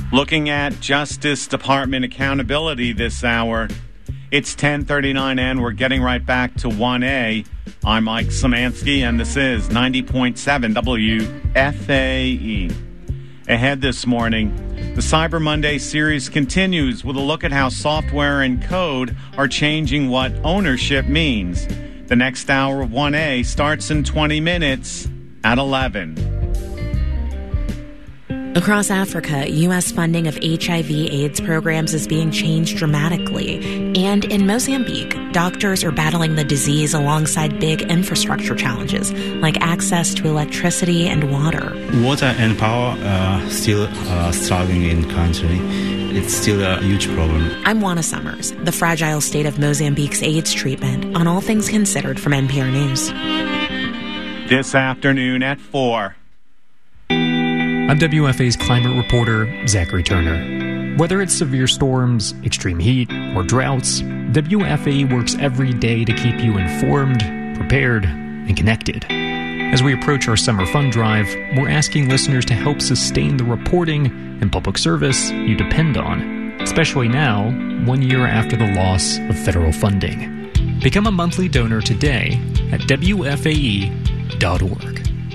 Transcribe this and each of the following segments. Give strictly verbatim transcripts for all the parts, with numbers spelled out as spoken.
Looking at Justice Department accountability this hour, it's ten thirty-nine and we're getting right back to one A. I'm Mike Szymanski, and this is ninety point seven W F A E. Ahead this morning, the Cyber Monday series continues with a look at how software and code are changing what ownership means. The next hour of one A starts in twenty minutes at eleven. Across Africa, U S funding of H I V AIDS programs is being changed dramatically. And in Mozambique, doctors are battling the disease alongside big infrastructure challenges, like access to electricity and water. Water and power are still uh, struggling in the country. It's still a huge problem. I'm Juana Summers, the fragile state of Mozambique's AIDS treatment, on All Things Considered from N P R News. This afternoon at four. I'm W F A's climate reporter, Zachary Turner. Whether it's severe storms, extreme heat, or droughts, W F A works every day to keep you informed, prepared, and connected. As we approach our summer fund drive, we're asking listeners to help sustain the reporting and public service you depend on, especially now, one year after the loss of federal funding. Become a monthly donor today at W F A E dot org.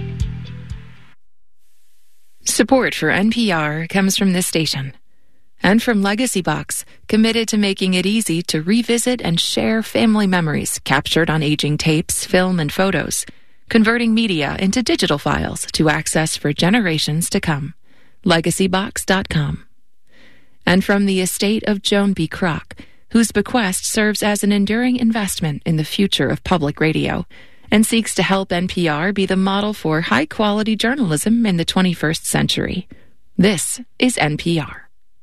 Support for N P R comes from this station and from Legacy Box, committed to making it easy to revisit and share family memories captured on aging tapes, film, and photos, converting media into digital files to access for generations to come. legacy box dot com. And from the estate of Joan B. Kroc, whose bequest serves as an enduring investment in the future of public radio and seeks to help N P R be the model for high-quality journalism in the twenty-first century. This is N P R.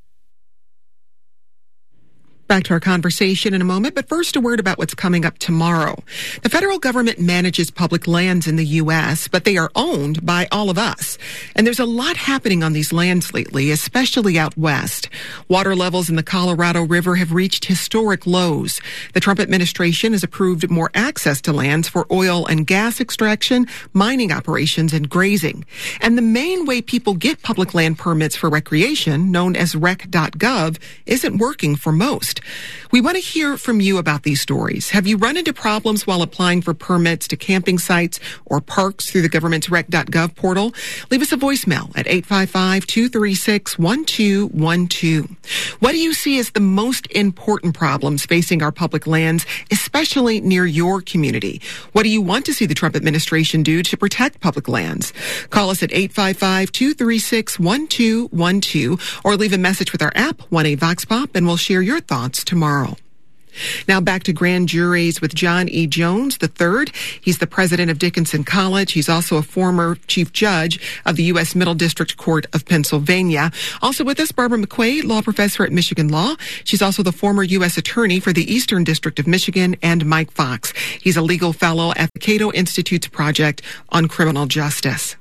Back to our conversation in a moment, but first a word about what's coming up tomorrow. The federal government manages public lands in the U S, but they are owned by all of us. And there's a lot happening on these lands lately, especially out west. Water levels in the Colorado River have reached historic lows. The Trump administration has approved more access to lands for oil and gas extraction, mining operations, and grazing. And the main way people get public land permits for recreation, known as rec dot gov, isn't working for most. We want to hear from you about these stories. Have you run into problems while applying for permits to camping sites or parks through the government's rec dot gov portal? Leave us a voicemail at eight five five, two three six, one two one two. What do you see as the most important problems facing our public lands, especially near your community? What do you want to see the Trump administration do to protect public lands? Call us at eight five five, two three six, one two one two or leave a message with our app, one A Vox Pop, and we'll share your thoughts tomorrow. Now back to grand juries with John E. Jones the third. He's the president of Dickinson College. He's also a former chief judge of the U S Middle District Court of Pennsylvania. Also with us, Barbara McQuaid, law professor at Michigan Law. She's also the former U S attorney for the Eastern District of Michigan, and Mike Fox. He's a legal fellow at the Cato Institute's Project on Criminal Justice.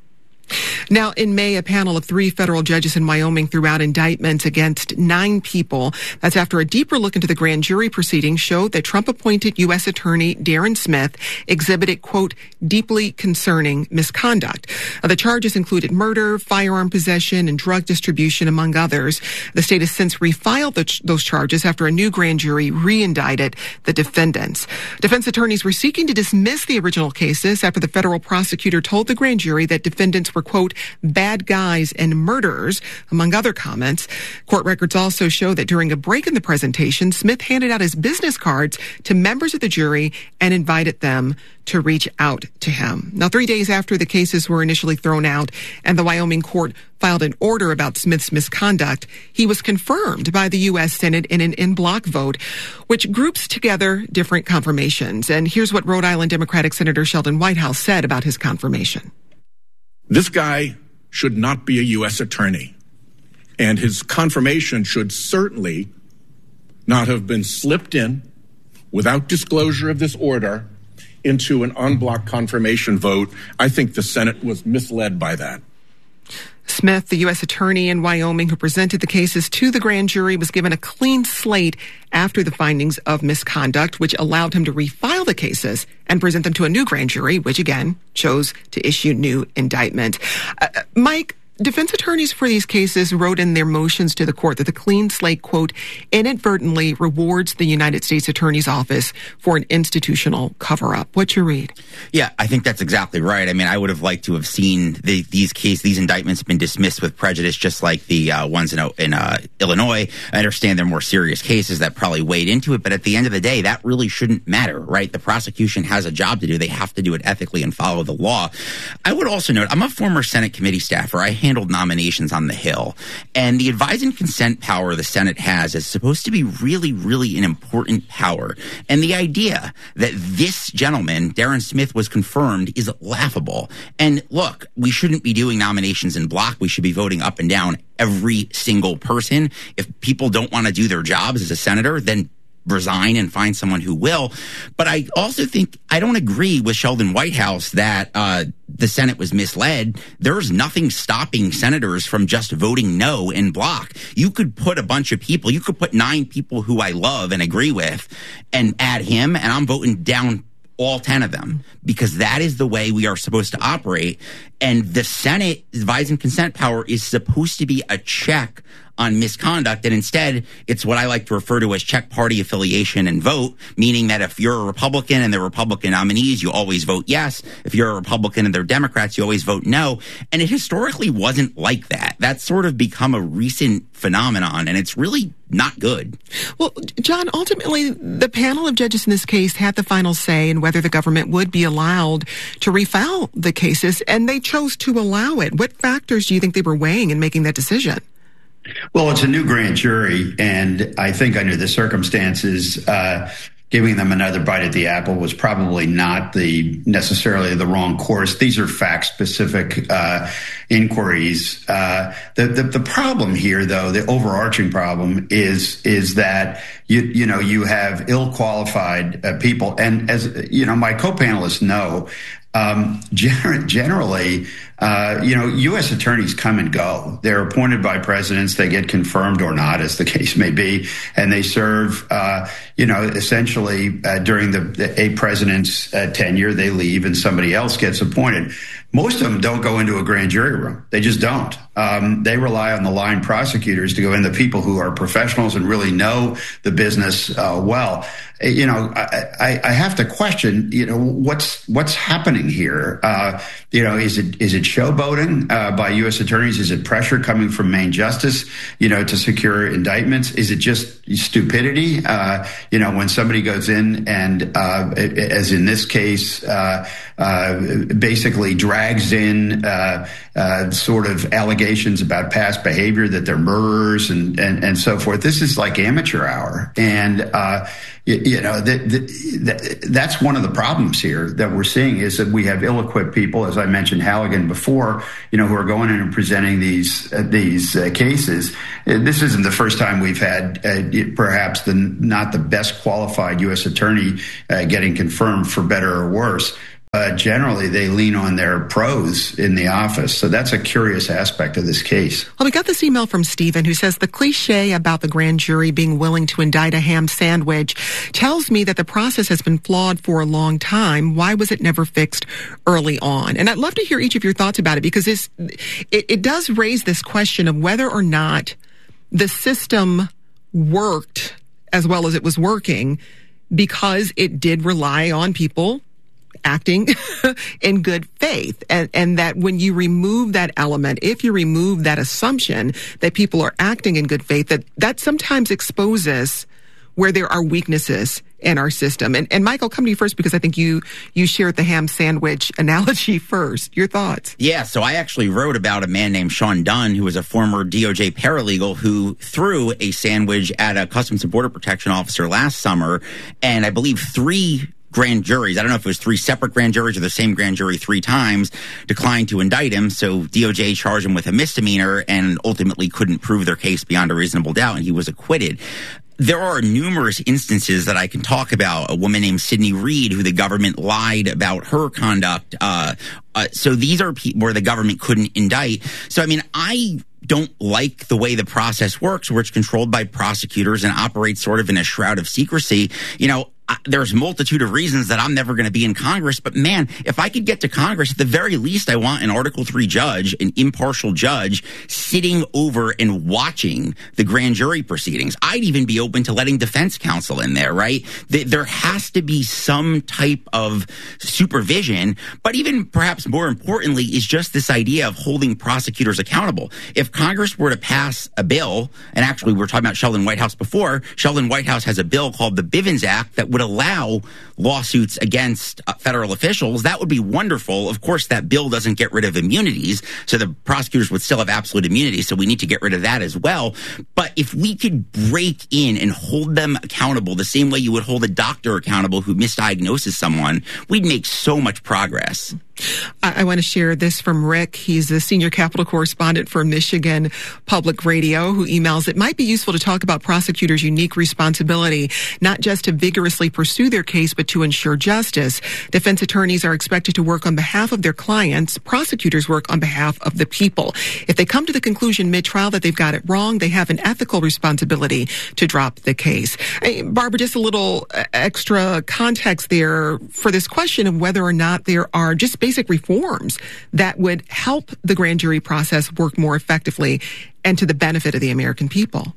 Now, in May, a panel of three federal judges in Wyoming threw out indictments against nine people. That's after a deeper look into the grand jury proceedings showed that Trump-appointed U S Attorney Darren Smith exhibited, quote, deeply concerning misconduct. Uh, the charges included murder, firearm possession, and drug distribution, among others. The state has since refiled the ch- those charges after a new grand jury re-indicted the defendants. Defense attorneys were seeking to dismiss the original cases after the federal prosecutor told the grand jury that defendants were, quote, bad guys and murderers, among other comments. Court records also show that during a break in the presentation, Smith handed out his business cards to members of the jury and invited them to reach out to him. Now, three days after the cases were initially thrown out and the Wyoming court filed an order about Smith's misconduct, he was confirmed by the U S Senate in an in-bloc vote, which groups together different confirmations. And here's what Rhode Island Democratic Senator Sheldon Whitehouse said about his confirmation. This guy should not be a U S attorney, and his confirmation should certainly not have been slipped in without disclosure of this order into an en bloc confirmation vote. I think the Senate was misled by that. Smith, the U S attorney in Wyoming who presented the cases to the grand jury, was given a clean slate after the findings of misconduct, which allowed him to refile the cases and present them to a new grand jury, which again chose to issue new indictment. Uh, Mike, defense attorneys for these cases wrote in their motions to the court that the clean slate, quote, inadvertently rewards the United States Attorney's Office for an institutional cover-up. What's your read? Yeah, I think that's exactly right. I mean, I would have liked to have seen the, these cases, these indictments been dismissed with prejudice, just like the uh, ones in, in uh, Illinois. I understand they're more serious cases that probably weighed into it, but at the end of the day, that really shouldn't matter, right? The prosecution has a job to do. They have to do it ethically and follow the law. I would also note, I'm a former Senate committee staffer. I handled nominations on the Hill, and the advise and consent power the Senate has is supposed to be really, really an important power. And the idea that this gentleman, Darren Smith, was confirmed is laughable. And look, we shouldn't be doing nominations in block. We should be voting up and down every single person. If people don't want to do their jobs as a senator, then resign and find someone who will. But I also think I don't agree with Sheldon Whitehouse that uh the Senate was misled. There's nothing stopping senators from just voting no in block. You could put a bunch of people, you could put nine people who I love and agree with and add him, and I'm voting down all ten of them, because that is the way we are supposed to operate. And the Senate advise and consent power is supposed to be a check on misconduct, and instead it's what I like to refer to as check party affiliation and vote, meaning that if you're a Republican and they're Republican nominees, you always vote yes. If you're a Republican and they're Democrats, you always vote no. And it historically wasn't like that. That's sort of become a recent phenomenon, and it's really not good. Well, John, ultimately, the panel of judges in this case had the final say in whether the government would be allowed to refile the cases, and they chose to allow it. What factors do you think they were weighing in making that decision? Well, it's a new grand jury, and I think under the circumstances, uh, giving them another bite at the apple was probably not the necessarily the wrong course. These are fact-specific uh, inquiries. Uh, the, the the problem here, though, the overarching problem is is that you you know you have ill-qualified uh, people, and as you know, my co-panelists know. Um, gener- generally, uh, you know, U S attorneys come and go. They're appointed by presidents. They get confirmed or not, as the case may be, and they serve, uh, you know, essentially uh, during the, the a president's uh, tenure. They leave and somebody else gets appointed. Most of them don't go into a grand jury room. They just don't. Um, they rely on the line prosecutors to go in, the people who are professionals and really know the business uh, well. You know, I, I have to question, you know, what's what's happening here? Uh, you know, is it is it showboating uh, by U S attorneys? Is it pressure coming from Main Justice, you know, to secure indictments? Is it just stupidity? Uh, you know, when somebody goes in and, uh, as in this case, uh, uh, basically drags in uh, uh, sort of allegations about past behavior, that they're murderers and, and, and so forth. This is like amateur hour. And, uh, you, you know, the, the, the, that's one of the problems here that we're seeing, is that we have ill-equipped people, as I mentioned Halligan before, you know, who are going in and presenting these uh, these uh, cases. This isn't the first time we've had uh, perhaps the not the best qualified U S attorney uh, getting confirmed, for better or worse. Uh, generally, they lean on their pros in the office. So that's a curious aspect of this case. Well, we got this email from Stephen, who says the cliche about the grand jury being willing to indict a ham sandwich tells me that the process has been flawed for a long time. Why was it never fixed early on? And I'd love to hear each of your thoughts about it, because this, it, it does raise this question of whether or not the system worked as well as it was working, because it did rely on people acting in good faith. And, and that when you remove that element, if you remove that assumption that people are acting in good faith, that that sometimes exposes where there are weaknesses in our system. And, and Mike, I'll come to you first, because I think you, you shared the ham sandwich analogy first. Your thoughts? Yeah, so I actually wrote about a man named Sean Dunn, who was a former D O J paralegal who threw a sandwich at a Customs and Border Protection officer last summer. And I believe three grand juries, I don't know if it was three separate grand juries or the same grand jury three times, declined to indict him. So D O J charged him with a misdemeanor and ultimately couldn't prove their case beyond a reasonable doubt, and he was acquitted. There are numerous instances that I can talk about. A woman named Sydney Reed, who the government lied about her conduct. Uh, uh, so these are people where the government couldn't indict. So, I mean, I don't like the way the process works, where it's controlled by prosecutors and operates sort of in a shroud of secrecy. You know, I, there's a multitude of reasons that I'm never going to be in Congress. But man, if I could get to Congress, at the very least, I want an Article three judge, an impartial judge, sitting over and watching the grand jury proceedings. I'd even be open to letting defense counsel in there, right? There has to be some type of supervision. But even perhaps more importantly is just this idea of holding prosecutors accountable. If Congress were to pass a bill, and actually we were talking about Sheldon Whitehouse before, Sheldon Whitehouse has a bill called the Bivens Act that would allow lawsuits against uh, federal officials. That would be wonderful. Of course, that bill doesn't get rid of immunities, so the prosecutors would still have absolute immunity, so we need to get rid of that as well. But if we could break in and hold them accountable the same way you would hold a doctor accountable who misdiagnoses someone, we'd make so much progress. I, I want to share this from Rick. He's the senior Capitol correspondent for Michigan Public Radio, who emails, it might be useful to talk about prosecutors' unique responsibility, not just to vigorously pursue their case, but to ensure justice. Defense attorneys are expected to work on behalf of their clients. Prosecutors work on behalf of the people. If they come to the conclusion mid-trial that they've got it wrong, they have an ethical responsibility to drop the case. Hey, Barbara, just a little extra context there for this question of whether or not there are just basic reforms that would help the grand jury process work more effectively and to the benefit of the American people.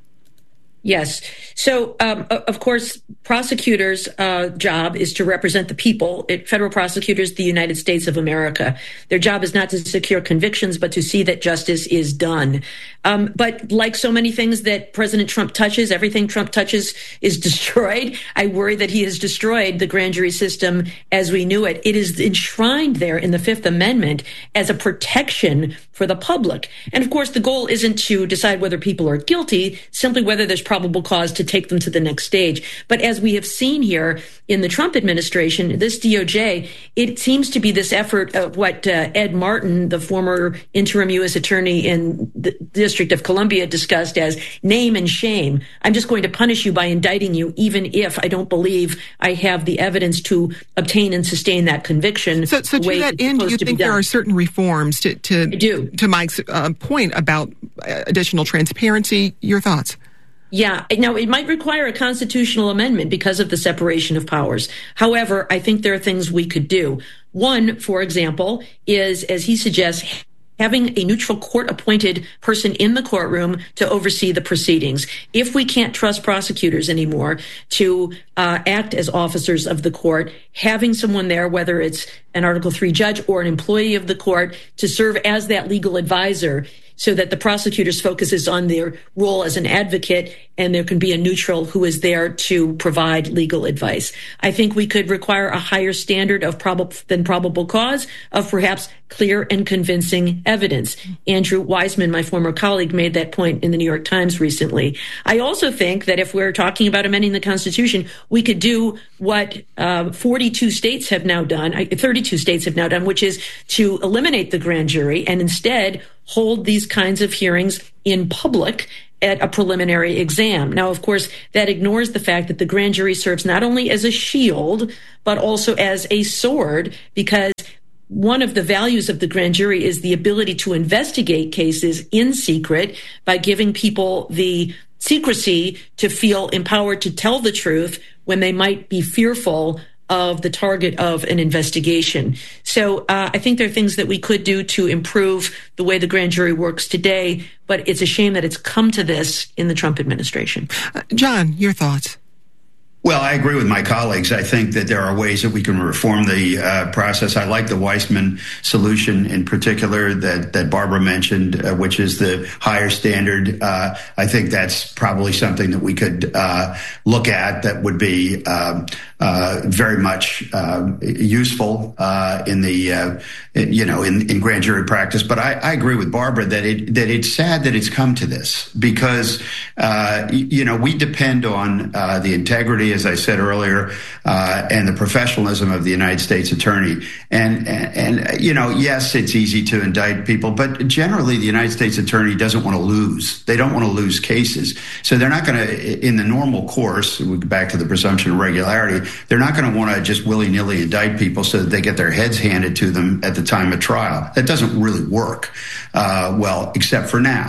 Yes. So, um, of course, prosecutors' uh, job is to represent the people. It, federal prosecutors, the United States of America. Their job is not to secure convictions, but to see that justice is done. Um, but like so many things that President Trump touches, everything Trump touches is destroyed. I worry that he has destroyed the grand jury system as we knew it. It is enshrined there in the Fifth Amendment as a protection for the public. And of course, the goal isn't to decide whether people are guilty, simply whether there's probable cause to take them to the next stage. But as we have seen here in the Trump administration, this D O J, it seems to be this effort of what uh, Ed Martin, the former interim U S attorney in the District of Columbia, discussed as name and shame. I'm just going to punish you by indicting you, even if I don't believe I have the evidence to obtain and sustain that conviction. So, so to that end, do you think there are certain reforms to, to, I do. to Mike's uh, point about additional transparency? Your thoughts? Yeah. Now, it might require a constitutional amendment because of the separation of powers. However, I think there are things we could do. One, for example, is, as he suggests, having a neutral court-appointed person in the courtroom to oversee the proceedings. If we can't trust prosecutors anymore to uh, act as officers of the court, having someone there, whether it's an Article three judge or an employee of the court, to serve as that legal advisor so that the prosecutor's focus is on their role as an advocate and there can be a neutral who is there to provide legal advice. I think we could require a higher standard of probable than probable cause of perhaps clear and convincing evidence. Andrew Weissman, my former colleague, made that point in the New York Times recently. I also think that if we're talking about amending the Constitution, we could do what uh, forty-two states have now done, thirty-two states have now done, which is to eliminate the grand jury and instead hold these kinds of hearings in public at a preliminary exam. Now, of course, that ignores the fact that the grand jury serves not only as a shield, but also as a sword, because one of the values of the grand jury is the ability to investigate cases in secret by giving people the secrecy to feel empowered to tell the truth when they might be fearful of the target of an investigation. So uh, I think there are things that we could do to improve the way the grand jury works today, but it's a shame that it's come to this in the Trump administration. Uh, John, your thoughts? Well, I agree with my colleagues. I think that there are ways that we can reform the uh, process. I like the Weissman solution in particular that, that Barbara mentioned, uh, which is the higher standard. Uh, I think that's probably something that we could uh, look at that would be uh, uh, very much uh, useful uh, in the, uh, you know, in, in grand jury practice. But I, I agree with Barbara that it that it's sad that it's come to this because, uh, you know, we depend on uh, the integrity, as I said earlier, uh, and the professionalism of the United States attorney. And, and, and, you know, yes, it's easy to indict people, but generally the United States attorney doesn't want to lose. They don't want to lose cases. So they're not going to, in the normal course, we go back to the presumption of regularity, they're not going to want to just willy-nilly indict people so that they get their heads handed to them at the time of trial. That doesn't really work uh, well, except for now.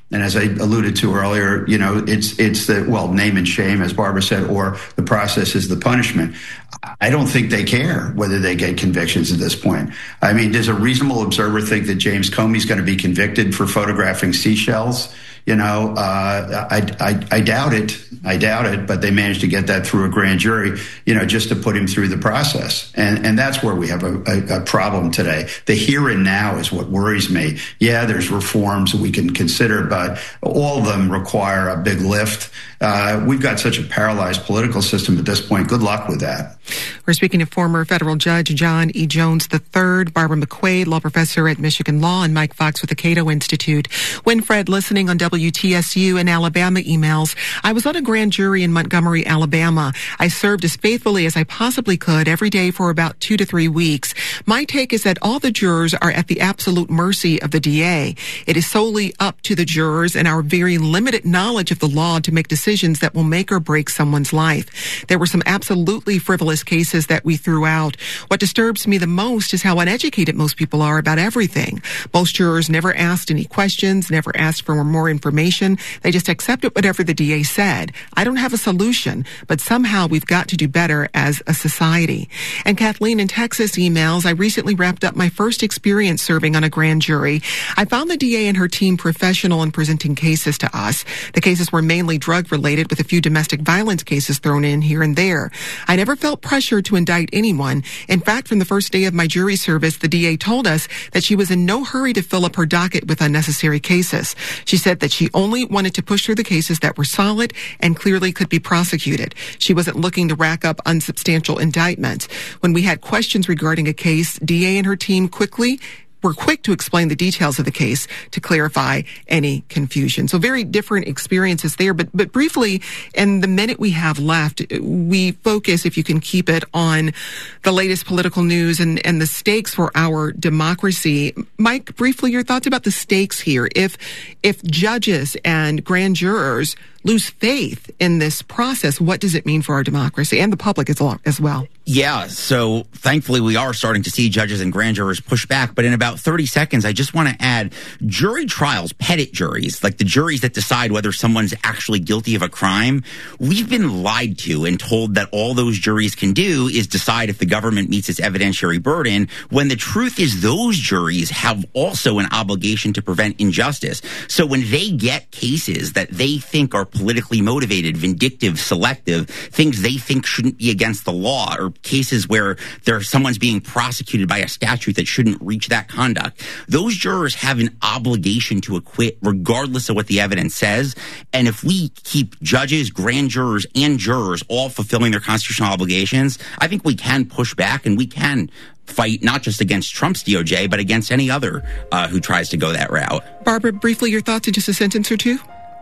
And as I alluded to earlier, you know, it's it's the, well, name and shame, as Barbara said, or the process is the punishment. I don't think they care whether they get convictions at this point. I mean, does a reasonable observer think that James Comey's going to be convicted for photographing seashells? You know, uh, I, I, I doubt it. I doubt it. But they managed to get that through a grand jury, you know, just to put him through the process. And and that's where we have a, a, a problem today. The here and now is what worries me. Yeah, there's reforms we can consider, but all of them require a big lift. Uh, we've got such a paralyzed political system at this point. Good luck with that. We're speaking to former federal judge John E. Jones the third, Barbara McQuade, law professor at Michigan Law, and Mike Fox with the Cato Institute. Winfred, listening on W T S U and Alabama emails. I was on a grand jury in Montgomery, Alabama. I served as faithfully as I possibly could every day for about two to three weeks. My take is that all the jurors are at the absolute mercy of the D A. It is solely up to the jurors and our very limited knowledge of the law to make decisions that will make or break someone's life. There were some absolutely frivolous cases that we threw out. What disturbs me the most is how uneducated most people are about everything. Most jurors never asked any questions, never asked for more information. They just accepted whatever the D A said. I don't have a solution, but somehow we've got to do better as a society. And Kathleen in Texas emails, I recently wrapped up my first experience serving on a grand jury. I found the D A and her team professional in presenting cases to us. The cases were mainly drug-related with a few domestic violence cases thrown in here and there. I never felt pressure to indict anyone. In fact, from the first day of my jury service, the D A told us that she was in no hurry to fill up her docket with unnecessary cases. She said that she only wanted to push through the cases that were solid and clearly could be prosecuted. She wasn't looking to rack up unsubstantial indictments. When we had questions regarding a case, D A and her team quickly were quick to explain the details of the case to clarify any confusion. So very different experiences there. But but briefly, in the minute we have left, we focus, if you can keep it, on the latest political news and, and the stakes for our democracy. Mike, briefly, your thoughts about the stakes here. If if judges and grand jurors lose faith in this process, what does it mean for our democracy and the public as well? Yeah, so thankfully we are starting to see judges and grand jurors push back. But in about thirty seconds, I just want to add jury trials, petit juries, like the juries that decide whether someone's actually guilty of a crime. We've been lied to and told that all those juries can do is decide if the government meets its evidentiary burden, when the truth is those juries have also an obligation to prevent injustice. So when they get cases that they think are politically motivated, vindictive, selective, things they think shouldn't be against the law, or cases where there someone's being prosecuted by a statute that shouldn't reach that conduct, those jurors have an obligation to acquit regardless of what the evidence says. And if we keep judges, grand jurors, and jurors all fulfilling their constitutional obligations, I think we can push back and we can fight not just against Trump's D O J, but against any other uh, who tries to go that route. Barbara, briefly, your thoughts in just a sentence or two?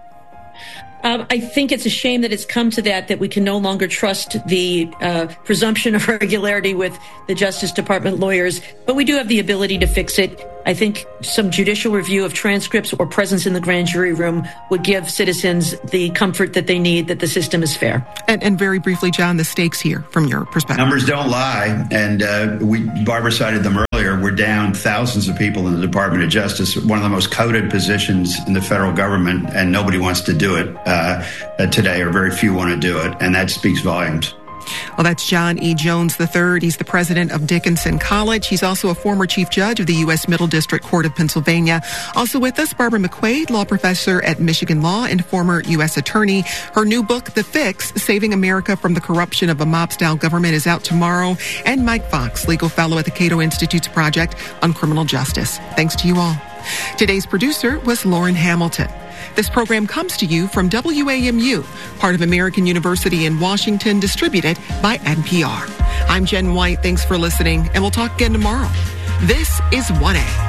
Um, I think it's a shame that it's come to that, that we can no longer trust the uh, presumption of regularity with the Justice Department lawyers, but we do have the ability to fix it. I think some judicial review of transcripts or presence in the grand jury room would give citizens the comfort that they need, that the system is fair. And, and very briefly, John, the stakes here from your perspective. Numbers don't lie, and uh, we Barbara cited them earlier. We're down thousands of people in the Department of Justice, one of the most coveted positions in the federal government, and nobody wants to do it uh, today, or very few want to do it, and that speaks volumes. Well, that's John E. Jones the third. He's the president of Dickinson College. He's also a former chief judge of the U S Middle District Court of Pennsylvania. Also with us, Barbara McQuade, law professor at Michigan Law and former U S attorney. Her new book, The Fix, Saving America from the Corruption of a Mob-Style Government, is out tomorrow. And Mike Fox, legal fellow at the Cato Institute's Project on Criminal Justice. Thanks to you all. Today's producer was Lauren Hamilton. This program comes to you from W A M U, part of American University in Washington, distributed by N P R. I'm Jen White. Thanks for listening, and we'll talk again tomorrow. This is one A.